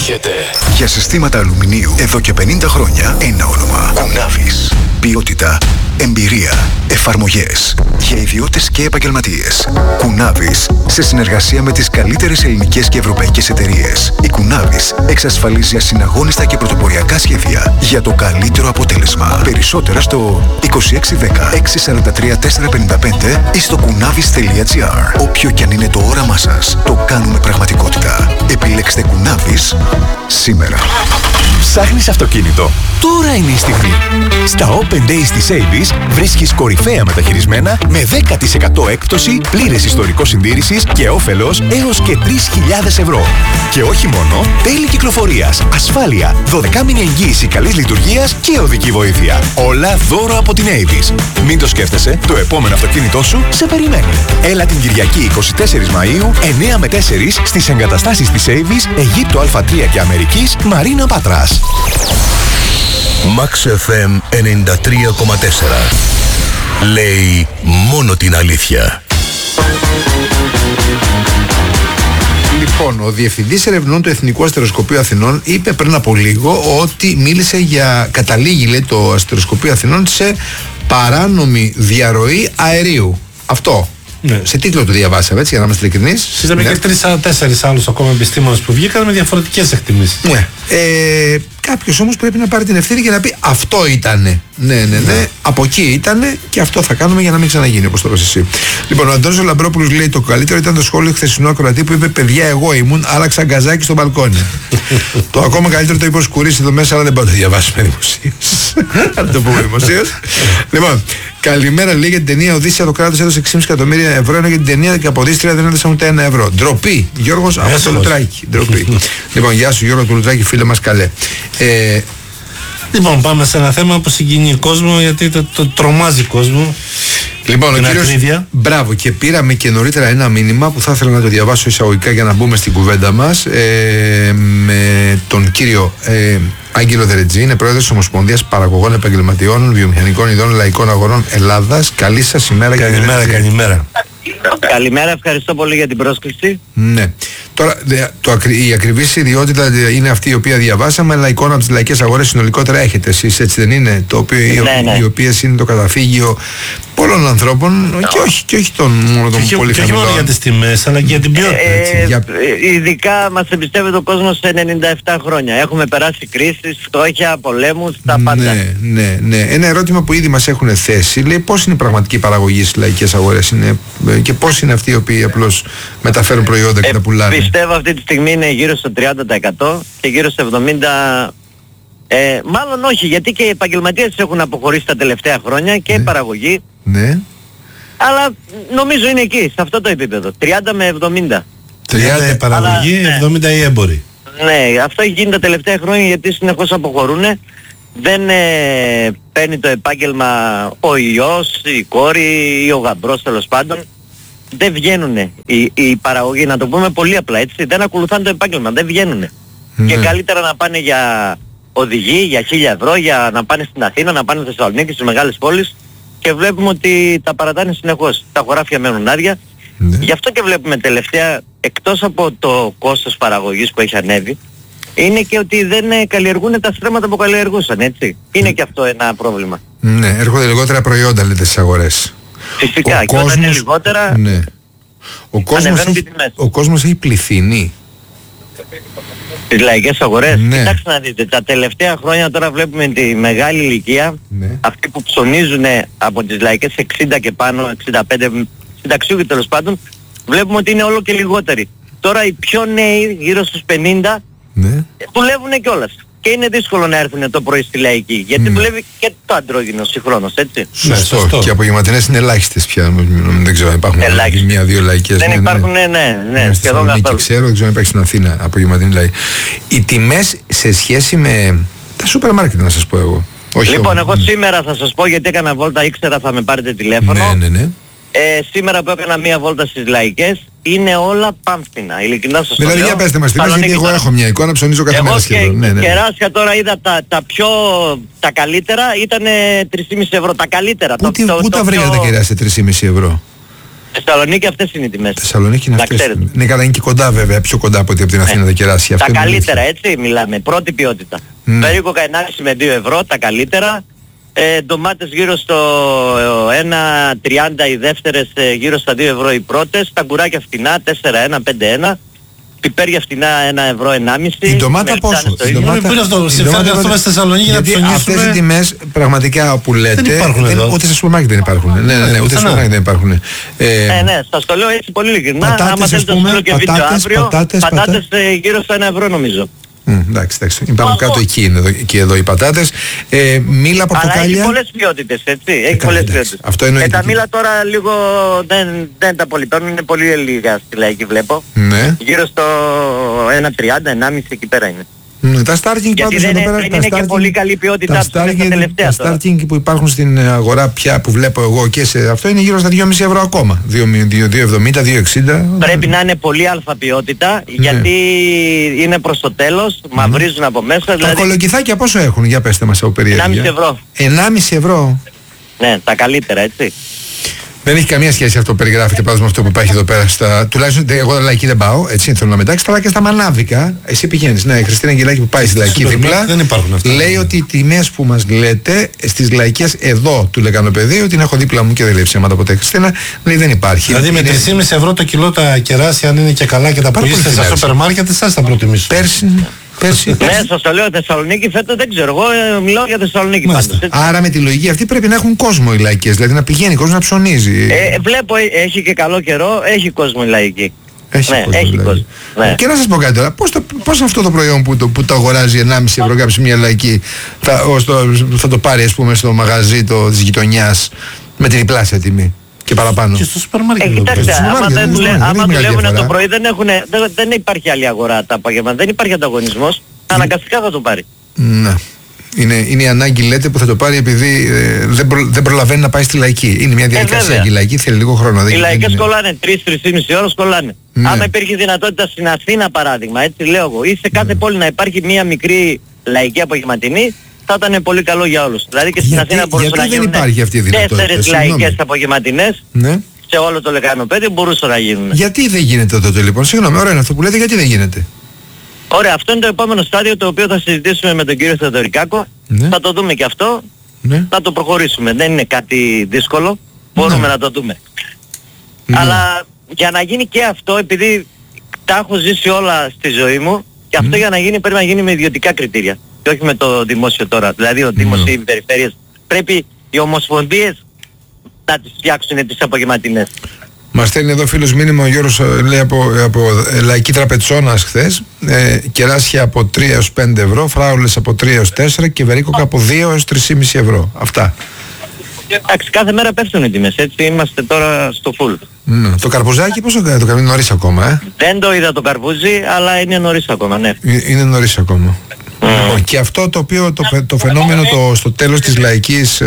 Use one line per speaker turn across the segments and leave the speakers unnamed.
Έρχεται.
Για συστήματα αλουμινίου εδώ και 50 χρόνια ένα όνομα. Κουνάβης. Ποιότητα, εμπειρία, εφαρμογές για ιδιώτες και επαγγελματίες. Κουνάβης, σε συνεργασία με τις καλύτερες ελληνικές και ευρωπαϊκές εταιρείες. Η Κουνάβης εξασφαλίζει ασυναγώνιστα και πρωτοποριακά σχέδια για το καλύτερο αποτέλεσμα. Περισσότερα στο 2610 643 455 ή στο kunavis.gr. Όποιο κι αν είναι το όραμά σας, το κάνουμε πραγματικότητα. Επιλέξτε Κουνάβης σήμερα.
Ψάχνεις αυτοκίνητο? Τώρα είναι η στιγμή. Στα Open Days της Avis βρίσκεις κορυφαία μεταχειρισμένα με 10% έκπτωση, πλήρες ιστορικό συντήρησης και όφελος έως και 3.000 ευρώ. Και όχι μόνο, τέλη κυκλοφορίας, ασφάλεια, 12μηνη εγγύηση καλής λειτουργίας και οδική βοήθεια. Όλα δώρο από την Avis. Μην το σκέφτεσαι, το επόμενο αυτοκίνητό σου σε περιμένει. Έλα την Κυριακή 24 Μαΐου, 9 με 4 στις εγκαταστάσεις της Avis, Αιγύπτο Α3 και Αμερικής, Μαρίνα Πάτρας.
Max FM 93,4. Λέει μόνο την αλήθεια.
Λοιπόν, ο Διευθυντής Ερευνών του Εθνικού Αστεροσκοπείου Αθηνών είπε πριν από λίγο ότι μίλησε για, καταλήγει λέει το Αστεροσκοπείο Αθηνών, σε παράνομη διαρροή αερίου. Αυτό.
Ναι.
Σε τίτλο το διαβάσαμε, έτσι, για να είμαστε ειλικρινείς.
Είδαμε και 3-4 άλλους ακόμα επιστήμονες που βγήκαν με διαφορετικές εκτιμήσεις.
Ναι. Κάποιος όμως πρέπει να πάρει την ευθύνη και να πει αυτό ήτανε. Ναι. Από εκεί ήτανε και αυτό θα κάνουμε για να μην ξαναγίνει, όπως το είπες εσύ. Λοιπόν, ο Αντώνης Λαμπρόπουλος λέει: το καλύτερο ήταν το σχόλιο χθεσινού ακροατή που είπε: παιδιά, εγώ ήμουν, άλλαξα γκαζάκι στο μπαλκόνι. Το ακόμα καλύτερο το είπε ο Σκουρής εδώ μέσα, αλλά δεν πάω να το διαβάσουμε δημοσίως. Να το πούμε δημοσίως. Λοιπόν, καλημέρα, λέει, για την ταινία Οδύσσια το κράτος έδωσε 6,5 εκατομμύρια ευρώ, ενώ για την ταινία και αποδίστρια δεν έδωσαν ούτε 1 ευρώ. Ντροπή, Γιώργος από το Λουτράκι. Ντροπή. Λοιπόν, γεια σου Γιώργο του Λουτράκι, φίλε μας, καλέ.
Λοιπόν, πάμε σε ένα θέμα που συγκινεί κόσμο, γιατί το τρομάζει κόσμο.
Λοιπόν, ο κύριος, μπράβο, και πήραμε και νωρίτερα ένα μήνυμα που θα ήθελα να το διαβάσω εισαγωγικά για να μπούμε στην κουβέντα μας, με τον κύριο Άγγελο Δερετζή, είναι πρόεδρος της Ομοσπονδίας Παραγωγών Επαγγελματιών Βιομηχανικών Ειδών Λαϊκών Αγορών Ελλάδας. Καλή σας ημέρα.
Καλημέρα.
Καλημέρα, ευχαριστώ πολύ για την πρόσκληση.
Ναι. Τώρα, η ακριβής ιδιότητα είναι αυτή η οποία διαβάσαμε, αλλά εικόνα από τις λαϊκές αγορές συνολικότερα έχετε εσείς, έτσι δεν είναι? Το οποίο,
ναι.
οι οποίες είναι το καταφύγιο πολλών ανθρώπων, και όχι μόνο των πολύ χαμηλών.
Και όχι μόνο για τις τιμές, αλλά και για την ποιότητα.
Ειδικά μας εμπιστεύεται ο κόσμος σε 97 χρόνια. Έχουμε περάσει κρίσεις, φτώχεια, πολέμους, τα πάντα.
Ναι. Ένα ερώτημα που ήδη μας έχουν θέσει, λέει, πώς είναι η πραγματική παραγωγή στις λαϊκές αγορές και πώς είναι αυτοί οι οποίοι απλώς μεταφέρουν προϊόντα και τα πουλάνε?
Πιστεύω αυτή τη στιγμή είναι γύρω στο 30% και γύρω στο 70%. Μάλλον όχι, γιατί και οι επαγγελματίες έχουν αποχωρήσει τα τελευταία χρόνια και η παραγωγή.
Ναι.
Αλλά νομίζω είναι εκεί, σε αυτό το επίπεδο. 30 με 70.
30 η παραγωγή, 70 οι έμποροι.
Ναι, αυτό έχει γίνει τα τελευταία χρόνια γιατί συνεχώς αποχωρούν. Δεν παίρνει το επάγγελμα ο ιός, η κόρη ή ο γαμπρός, τέλος πάντων. Δεν βγαίνουν οι παραγωγοί, να το πούμε πολύ απλά, έτσι. Δεν ακολουθάνε το επάγγελμα, δεν βγαίνουν. Και καλύτερα να πάνε για οδηγοί, για 1.000 ευρώ, για να πάνε στην Αθήνα, να πάνε στη Θεσσαλονίκη, στις μεγάλες πόλεις, και βλέπουμε ότι τα παρατάνε συνεχώς. Τα χωράφια μένουν άδεια. Γι' αυτό και βλέπουμε τελευταία, εκτός από το κόστος παραγωγής που έχει ανέβει, είναι και ότι δεν καλλιεργούν τα στρέμματα που καλλιεργούσαν, έτσι. Είναι και αυτό ένα πρόβλημα.
Ναι, έρχονται λιγότερα προϊόντα, λέτε, στις αγορές.
Φυσικά, και όταν είναι λιγότερα,
ναι. Ο κόσμος έχει πληθύνει
τις λαϊκές αγορές. Ναι. Κοιτάξτε να δείτε, τα τελευταία χρόνια τώρα βλέπουμε τη μεγάλη ηλικία, αυτοί που ψωνίζουν από τις λαϊκές 60 και πάνω, 65, συνταξιούχοι τέλος πάντων, βλέπουμε ότι είναι όλο και λιγότεροι. Τώρα οι πιο νέοι, γύρω στους 50, δουλεύουν κιόλας. Και είναι δύσκολο να έρθουν το πρωί στη λαϊκή, γιατί δουλεύει και το αντρόγυνο συγχρόνως, έτσι.
Σωστό. Και οι απογευματινές είναι ελάχιστες πια. Δεν ξέρω αν υπάρχουν μία-δύο λαϊκές.
Δεν υπάρχουν, ναι, σχεδόν καθόλου.
Ξέρω, δεν ξέρω αν υπάρχει στην Αθήνα απογευματινή λαϊκή. Οι τιμές σε σχέση με τα σούπερ μάρκετ, να σας πω εγώ.
Λοιπόν, εγώ σήμερα θα σας πω, γιατί έκανα βόλτα, ήξερα θα με πάρετε τηλέφωνο.
Ναι.
Σήμερα που έκανα μία βόλτα στις λαϊκές, είναι όλα πάμφθηνα, ειλικρινά σας το λέω.
Δηλαδή, για πέστε μας τιμές, γιατί εγώ έχω μια εικόνα, ψωνίζω κάθε μέρα σχεδόν.
Εγώ κεράσια τώρα είδα τα καλύτερα, ήταν 3,5 ευρώ, τα καλύτερα.
Πού τα βρήκατε τα κεράσια 3,5 ευρώ?
Θεσσαλονίκη αυτές είναι οι τιμές.
Θεσσαλονίκη είναι αυτές. Ναι, καλά, είναι και κοντά βέβαια, πιο κοντά από ότι από την Αθήνα τα κεράσια.
Τα καλύτερα, έτσι μιλάμε, πρώτη ποιότητα. Περίπου 1,5 με 2 ευρώ, τα καλύτερα. Ντομάτες γύρω στο 1,30 οι δεύτερες, γύρω στα 2 ευρώ οι πρώτες. Τα γκουράκια φτηνά, 4,1, 5,1. Πιπέρια φτηνά 1 ευρώ 1,5.
Η ντομάτα πόσο?
Η ντομάτα συμφέρει αυτό στη Θεσσαλονίκη για να ψωνίσουμε.
Αυτές οι τιμές πραγματικά που λέτε
δεν υπάρχουν εδώ.
Ούτε σε σούπερ μάρκετ δεν υπάρχουν. Ναι, ούτε σε σούπερ μάρκετ δεν υπάρχουν.
Ναι, σας το λέω έτσι πολύ ειλικρινά. Άμα θέλετε να στείλω και βίντεο αύριο, πατάτες γύρω στα 1 ευρώ νομίζω.
Εντάξει, υπάρχουν κάτω εκεί εδώ οι πατάτες. Μήλα, πορτοκάλια.
Αλλά έχει πολλές ποιότητες, έτσι. Έχει πολλές ποιότητες.
Αυτό εννοείται.
Τα μήλα τώρα λίγο δεν τα πολύ παίρνουν, είναι πολύ λίγα στη λαϊκή βλέπω.
Ναι.
Γύρω στο 1,30, 1,5 εκεί πέρα είναι.
Τα Starking πάντως εδώ πέρα.
Δεν είναι και πολύ καλή ποιότητά τους τα τελευταία
τώρα. Τα Starking που υπάρχουν στην αγορά πια που βλέπω εγώ και σε αυτό είναι γύρω στα 2,5 ευρώ ακόμα. 2,70, 2,60.
Πρέπει να είναι πολύ αλφα ποιότητα γιατί είναι προς το τέλος, μαυρίζουν από μέσα.
Τα κολοκυθάκια πόσο έχουν, για πέστε μας από περιέργεια.
1,5 ευρώ.
1,5 ευρώ.
Ναι, τα καλύτερα, έτσι.
Δεν έχει καμία σχέση αυτό που περιγράφεται πάντως με αυτό που υπάρχει εδώ πέρα. Τουλάχιστον εγώ λαϊκή δεν πάω, έτσι θέλω να μετάξει. Αλλά και στα μανάβικα, εσύ πηγαίνεις. Ναι, η Χριστίνα Αγγελάκη που πάει στη λαϊκή δίπλα.
Δεν υπάρχουν αυτά.
Λέει ότι οι τιμές που μας λέτε στις λαϊκές εδώ του Λεκανοπεδίου, την έχω δίπλα μου και δεν λέει ψέματα ποτέ. Χριστίνα, λέει δεν υπάρχει.
Δηλαδή με 3,5 ευρώ το κιλό τα κεράσια, αν είναι και καλά και τα πουλήσετε στα σούπερ μάρκετ, εσάς θα προτιμήσουν.
Πέρσι.
Ναι, σας το λέω, Θεσσαλονίκη φέτος δεν ξέρω. Εγώ μιλάω για Θεσσαλονίκη πάντως.
Άρα με τη λογική αυτή πρέπει να έχουν κόσμο οι λαϊκές, δηλαδή να πηγαίνει κόσμο να ψωνίζει.
Βλέπω έχει και καλό καιρό, έχει κόσμο η λαϊκή.
Έχει κόσμο.
Ναι.
Και να σας πω κάτι τώρα, πώς αυτό το προϊόν που το αγοράζει 1,5 ευρώ κάποιος μια λαϊκή θα το πάρει ας πούμε στο μαγαζί της γειτονιάς με την διπλάσια τιμή. Και παραπάνω.
Και στο σούπερ μάρκετ.
Κοιτάξτε, άμα δουλεύουν το πρωί δεν υπάρχει άλλη αγορά τα απόγευμα, δεν υπάρχει ανταγωνισμός, αναγκαστικά θα το πάρει.
Ναι. Είναι η ανάγκη λέτε που θα το πάρει επειδή δεν προλαβαίνει να πάει στη λαϊκή. Είναι μια διαδικασία και η λαϊκή θέλει λίγο χρόνο.
Οι λαϊκές κολλάνε 3-3,5 ώρες κολλάνε. Ναι. Άμα υπήρχε δυνατότητα στην Αθήνα παράδειγμα, έτσι λέω εγώ, ή σε κάθε πόλη να υπάρχει μια μικρή λαϊκή απογευματινή, θα ήταν πολύ καλό για όλους. Δηλαδή και στην Αθήνα μπορούσε να γίνουν 4 λαϊκές απογευματινές.
Ναι.
Σε όλο το Λεκανοπέδιο μπορούσε να γίνουν.
Γιατί δεν γίνεται τότε λοιπόν? Συγγνώμη, ωραία είναι αυτό που λέτε, γιατί δεν γίνεται?
Ωραία, αυτό είναι το επόμενο στάδιο το οποίο θα συζητήσουμε με τον κύριο Θεοδωρικάκο. Ναι. Θα το δούμε και αυτό. Ναι. Θα το προχωρήσουμε. Δεν είναι κάτι δύσκολο. Μπορούμε να το δούμε. Ναι. Αλλά για να γίνει και αυτό, επειδή τα έχω ζήσει όλα στη ζωή μου, και αυτό για να γίνει πρέπει να γίνει με ιδιωτικά κριτήρια. Και όχι με το δημόσιο τώρα. Δηλαδή ο Δήμος ή οι περιφέρειες. Πρέπει οι ομοσπονδίες να τις φτιάξουν τις απογευματινές.
Μας στέλνει εδώ φίλος μήνυμα ο Γιώργος, λέει από λαϊκή τραπετσόνας χθες, κεράσια από 3 έως 5 ευρώ, φράουλες από 3 έως 4 και βερίκοκα από 2 έως 3,5 ευρώ. Αυτά.
Εντάξει, κάθε μέρα πέφτουν οι τιμές, έτσι είμαστε τώρα στο full.
Ναι. Το καρπουζάκι πόσο το είναι νωρίς ακόμα,
Δεν το είδα το καρπούζι, αλλά είναι νωρίς ακόμα, ναι.
Είναι νωρίς ακόμα. Και αυτό το οποίο το φαινόμενο στο τέλος της λαϊκής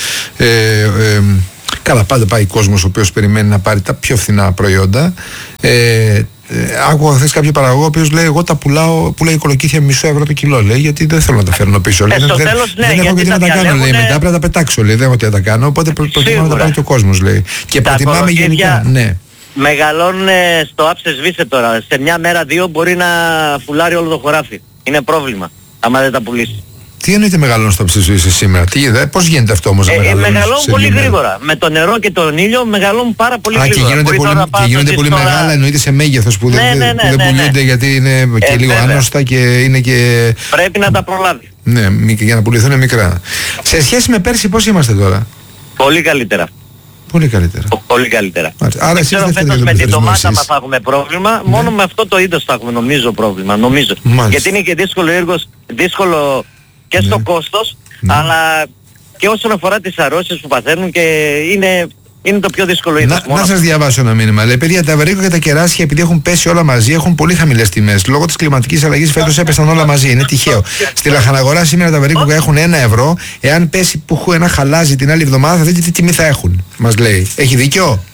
καλά, πάντα πάει κόσμος ο οποίος περιμένει να πάρει τα πιο φθηνά προϊόντα. Άκουγα χθες κάποιο παραγωγό ο οποίος λέει εγώ τα πουλάει κολοκύθια μισό ευρώ το κιλό, λέει, γιατί δεν θέλω να τα φέρνω πίσω. Δεν έχω γιατί να τα κάνω, λέει, μετά πρέπει να τα πετάξω, λέει, δεν έχω τι να τα κάνω, οπότε προτιμώ να τα πάρει και ο κόσμος, λέει. Και προτιμάμε γενικά, ναι.
Μεγαλώνουν στο άψε σβήσε τώρα. Σε μια μέρα δύο μπορεί να φουλάρει όλο το χωράφι. Είναι πρόβλημα, άμα δεν τα πουλήσει.
Τι εννοείται μεγαλώνουν στο ψηφίσαι σήμερα, πώς γίνεται αυτό όμως να
μεγαλώνουν πολύ γρήγορα. Με το νερό και τον ήλιο μεγαλώνουν πάρα πολύ γρήγορα.
Και γίνονται πολύ μεγάλα, εννοείται σε μέγεθος που δεν πουλούνται γιατί είναι και λίγο άνοστα και είναι και...
Πρέπει να τα προλάβει.
Ναι, για να πουληθούν μικρά. Σε σχέση με πέρσι πώς είμαστε τώρα?
Πολύ καλύτερα.
Πολύ καλύτερα.
Πολύ καλύτερα.
Άρα εσείς δεν
φέτος με την ντομάτα μας θα έχουμε πρόβλημα, μόνο με αυτό το είδος θα έχουμε νομίζω πρόβλημα. Γιατί είναι και δύσκολο και στο κόστος, αλλά και όσον αφορά τις αρρώσεις που παθαίνουν και είναι το πιο δύσκολο είδος.
Να σας διαβάσω ένα μήνυμα. Λέει, παιδιά, τα βερίκοκα και τα κεράσια επειδή έχουν πέσει όλα μαζί έχουν πολύ χαμηλές τιμές. Λόγω της κλιματικής αλλαγής φέτος έπεσαν όλα μαζί. Είναι τυχαίο. Στη λαχαναγορά σήμερα τα βερίκοκα έχουν 1 ευρώ. Εάν πέσει πουχού ένα χαλάζι την άλλη εβδομάδα θα δείτε τι τιμή θα έχουν. Μας λέει. Έχει δίκιο?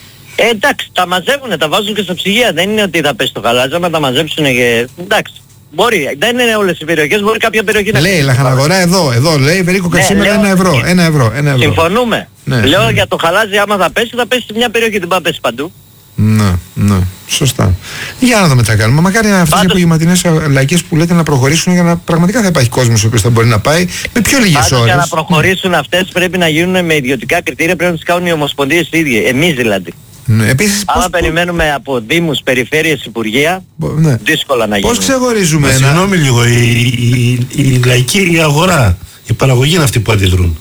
Εντάξει, τα μαζεύουνε, τα βάζουν και στα ψυγεία. Δεν είναι ότι θα πέσει το χαλάζι, άμα τα μαζέψουνε και... Εντάξει. Μπορεί, δεν είναι όλες οι περιοχές, μπορεί κάποια περιοχή να...
Λέει Λαχαναγορά εδώ λέει Βερίκοκα σήμερα 1 ευρώ.
Συμφωνούμε.
Ναι,
λέω για το χαλάζι άμα θα πέσει σε μια περιοχή, δεν πάει να πέσει παντού.
Ναι, σωστά. Για να δούμε τι θα κάνουμε. Μακάρι αυτές οι απογευματινές λαϊκές που λέτε να προχωρήσουν για να πραγματικά θα υπάρχει κόσμος ο οποίος θα μπορεί να πάει με πιο λίγες ώρες.
Για να προχωρήσουν αυτές πρέπει να γίνουν με ιδιωτικά κριτήρια, πρέπει να τις κάνουν οι ομοσπονδίες οι ίδιοι, εμείς δηλαδή.
Ναι, επίσης,
άμα περιμένουμε από δήμους, περιφέρειες, υπουργεία, δύσκολα να γίνουν.
Πώς ξεχωρίζουμε
συγγνώμη λίγο, η λαϊκή αγορά, η παραγωγή είναι αυτή που αντιδρούν.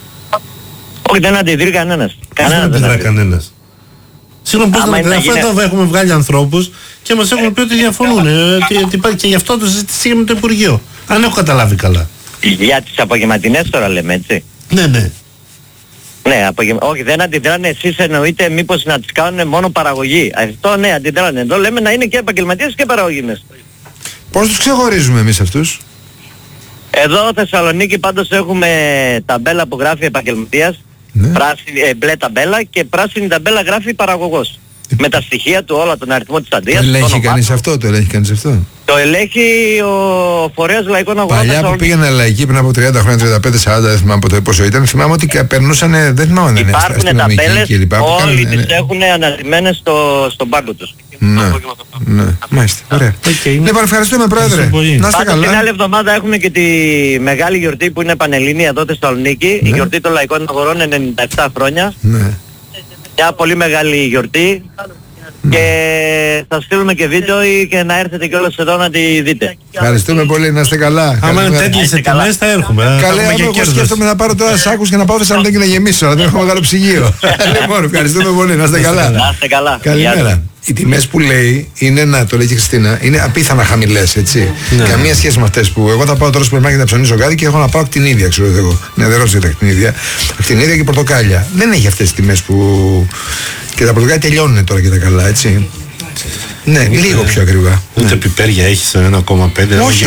Όχι, δεν αντιδρεί κανένας.
Δεν αντιδρά κανένας. Συγγνώμη, πώς δεν αντιδρά, αφού εδώ έχουμε βγάλει ανθρώπους και μας έχουν πει ότι διαφωνούν, ότι υπάρχει και γι' αυτό το συζήτηση με το Υπουργείο. Αν έχω καταλάβει καλά.
Για τις απογευματινές τώρα λέμε, έτσι.
Ναι.
Ναι, όχι, δεν αντιδράνε. Εσείς εννοείτε μήπως να τις κάνουν μόνο παραγωγή. Αυτό ναι, αντιδράνε. Εδώ λέμε να είναι και επαγγελματίες και παραγωγίνες.
Πώς τους ξεχωρίζουμε εμείς αυτούς?
Εδώ Θεσσαλονίκη πάντως έχουμε ταμπέλα που γράφει επαγγελματίας, μπλε ταμπέλα, και πράσινη ταμπέλα γράφει παραγωγός. Με τα στοιχεία του, όλα, τον αριθμό της αντίας.
Το ελέγχει κανείς αυτό,
Το ελέγχει ο φορέας λαϊκών αγορών.
Παλιά που πήγαινε λαϊκή πριν από 30 χρόνια, 35-40, δεν θυμάμαι ποτέ πόσο ήταν, θυμάμαι ότι περνούσαν, δεν θυμάμαι,
υπάρχουν ταμπέλες, όλοι τις έχουν αναδειμένες στον πάγκο τους.
Ναι, μάλιστα, ωραία. Λοιπόν, ευχαριστούμε Πρόεδρε. Να είστε καλά.
Την άλλη εβδομάδα έχουμε και τη μεγάλη γιορτή που είναι πανελλήνια εδώ στη Θεσσαλονίκη, η γιορτή των λαϊκών αγορών 97 χρόνια. Μια πολύ μεγάλη γιορτή και θα στείλουμε και βίντεο και να έρθετε κιόλας εδώ να τη δείτε.
Ευχαριστούμε πολύ, να είστε καλά.
Άμα είναι τέτοιες τιμές θα έρχουμε.
Καλέ, εγώ σκέφτομαι να πάρω τώρα σάκους και να πάω Θεσσαλονίκη να γεμίσω, αλλά δεν έχω μεγάλο ψυγείο. Λοιπόν, ευχαριστούμε πολύ, να είστε καλά.
Να είστε καλά.
Καλημέρα. Οι τιμές που λέει είναι, να το λέει και η Χριστίνα, είναι απίθανα χαμηλές, έτσι. Καμία σχέση με αυτές που εγώ θα πάω τώρα στο supermarket να ψωνίσω κάτι και έχω να πάω ακτινίδια, ξέρω εγώ. Νεαδερός τα ακτινίδια. Ακτινίδια και πορτοκάλια. Δεν έχει αυτές τις τιμές που. Και τα πορτοκάλια τελειώνουν τώρα και τα καλά, έτσι. Ναι, λίγο πιο ακριβά.
Ούτε πιπέρια έχεις 1,5.
Όχι,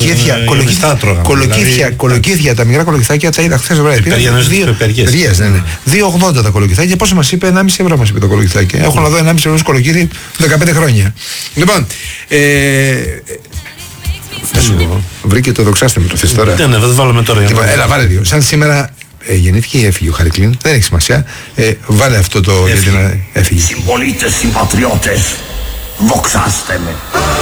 κολοκύθια, τα μικρά κολοκυθάκια τα είδα χθες βράδυ.
Πιπέρια
ναι. 2,80 τα κολοκυθάκια. Πόσο μας είπε? 1,5 ευρώ μας είπε το κολοκυθάκι. Έχω να δω 1,5 ευρώ κολοκύθι 15 χρόνια. Λοιπόν, βρήκε το δοξάστε με το θες τώρα.
Ναι, δεν βάλουμε τώρα.
Έλα, βάλε δύο. Σαν σήμερα γεννήθηκε ή έφυγε ο Χαρικλίν, δεν έχει σημασία. Βάλε αυτό το γιατί να έφυγε.
Συμπολίτες, συμπατριώτες, δοξάστε με.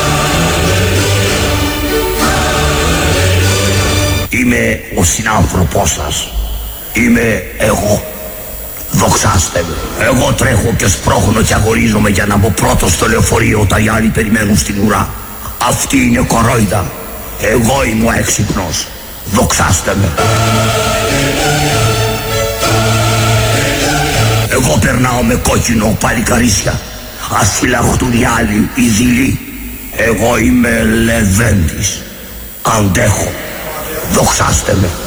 Είμαι ο συνάνθρωπός σας. Είμαι εγώ. Δοξάστε με. Εγώ τρέχω και σπρώχνω και αγορίζομαι για να μπω πρώτος στο λεωφορείο όταν οι άλλοι περιμένουν στην ουρά. Αυτή είναι κορόιδα. Εγώ είμαι ο έξυπνος. Δοξάστε με. Εγώ περνάω με κόκκινο παλικαρίσια. Ας φυλαχτούν οι άλλοι, οι δειλοί. Εγώ είμαι Λεβέντης. Αντέχω. Δοξάστε με.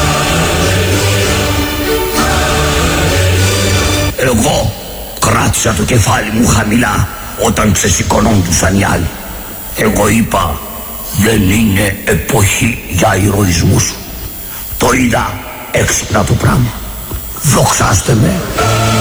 Εγώ κράτησα το κεφάλι μου χαμηλά όταν ξεσηκωνόντουσαν οι άλλοι. Εγώ είπα, δεν είναι εποχή για ηρωισμούς. Το είδα έξυπνα το πράγμα. Δοξάστε με.